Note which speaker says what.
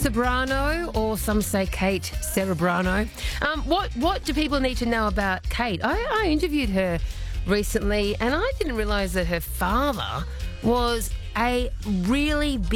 Speaker 1: Ceberano, or some say Kate Cerebrano. What do people need to know about Kate? I interviewed her recently, and I didn't realise that her father was a really